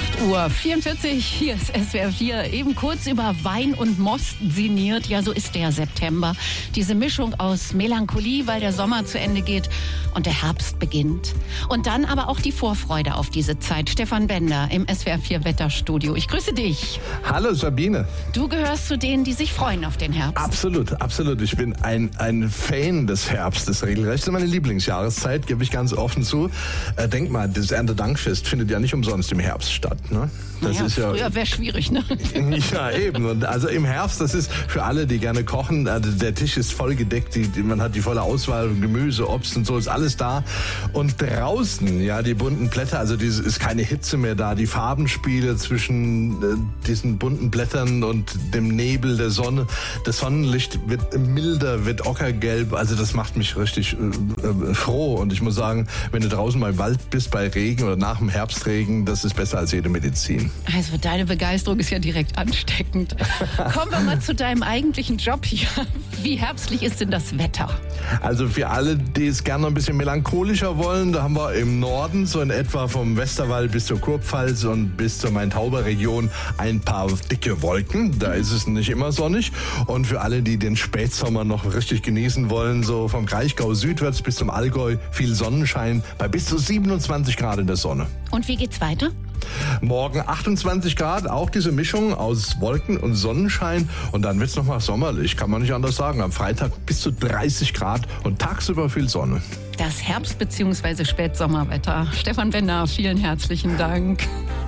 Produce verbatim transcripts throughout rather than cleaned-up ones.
acht Uhr vierundvierzig, hier ist S W R vier, eben kurz über Wein und Most sinniert. Ja, so ist der September. Diese Mischung aus Melancholie, weil der Sommer zu Ende geht und der Herbst beginnt. Und dann aber auch die Vorfreude auf diese Zeit. Stefan Bender im S W R vier Wetterstudio. Ich grüße dich. Hallo Sabine. Du gehörst zu denen, die sich freuen auf den Herbst. Absolut, absolut. Ich bin ein, ein Fan des Herbstes regelrecht. Das ist meine Lieblingsjahreszeit, gebe ich ganz offen zu. Äh, denk mal, das Erntedankfest findet ja nicht umsonst im Herbst statt. Ne? Das naja, ist ja, früher wäre schwierig, ne? Ja, eben. Und also im Herbst, das ist für alle, die gerne kochen, also der Tisch ist voll gedeckt, die, die, man hat die volle Auswahl, Gemüse, Obst und so, ist alles da. Und draußen, ja, die bunten Blätter, also die, ist keine Hitze mehr da, die Farbenspiele zwischen äh, diesen bunten Blättern und dem Nebel der Sonne, das Sonnenlicht wird milder, wird ockergelb, also das macht mich richtig äh, äh, froh. Und ich muss sagen, wenn du draußen mal im Wald bist bei Regen oder nach dem Herbstregen, das ist besser als jede Medizin. Also deine Begeisterung ist ja direkt ansteckend. Kommen wir mal zu deinem eigentlichen Job hier. Wie herbstlich ist denn das Wetter? Also für alle, die es gerne ein bisschen melancholischer wollen, da haben wir im Norden so in etwa vom Westerwald bis zur Kurpfalz und bis zur Main-Tauber-Region ein paar dicke Wolken. Da ist es nicht immer sonnig. Und für alle, die den Spätsommer noch richtig genießen wollen, so vom Kraichgau südwärts bis zum Allgäu, viel Sonnenschein bei bis zu siebenundzwanzig Grad in der Sonne. Und wie geht's weiter? Morgen achtundzwanzig Grad, auch diese Mischung aus Wolken und Sonnenschein. Und dann wird's noch mal sommerlich, kann man nicht anders sagen. Am Freitag bis zu dreißig Grad und tagsüber viel Sonne. Das Herbst- bzw. Spätsommerwetter. Stefan Bender, vielen herzlichen Dank.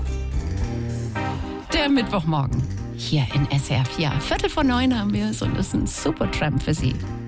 Der Mittwochmorgen hier in S W R vier. Viertel vor neun haben wir es und es ist ein super Tramp für Sie.